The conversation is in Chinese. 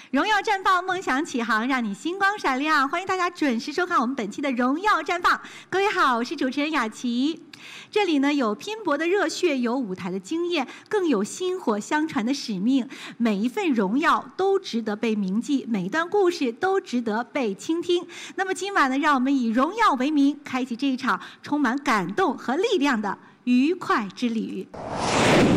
荣耀绽放，梦想起航，让你星光闪亮。欢迎大家准时收看我们本期的《荣耀绽放》。各位好，我是主持人雅琪。这里呢有拼搏的热血，有舞台的经验，更有薪火相传的使命。每一份荣耀都值得被铭记，每一段故事都值得被倾听。那么今晚呢，让我们以荣耀为名，开启这一场充满感动和力量的愉快之旅。